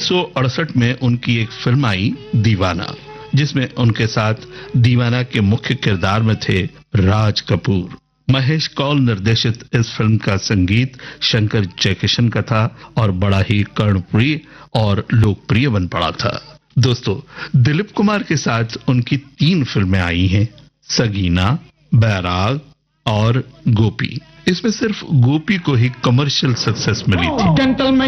1968 में उनकी एक फिल्म आई दीवाना, जिसमें उनके साथ दीवाना के मुख्य किरदार में थे राज कपूर। महेश कौल निर्देशित इस फिल्म का संगीत शंकर जयकिशन का था और बड़ा ही कर्णप्रिय और लोकप्रिय बन पड़ा था। दोस्तों, दिलीप कुमार के साथ उनकी 3 फिल्में आई हैं, सगीना, बैराग और गोपी। इसमें सिर्फ गोपी को ही कमर्शियल सक्सेस मिली थी।